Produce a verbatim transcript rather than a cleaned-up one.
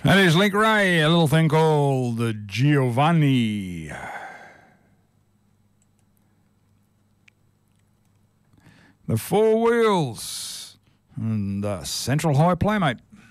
That is Link Ray, a little thing called the Giovanni. The Four Wheels and the Central High Playmate.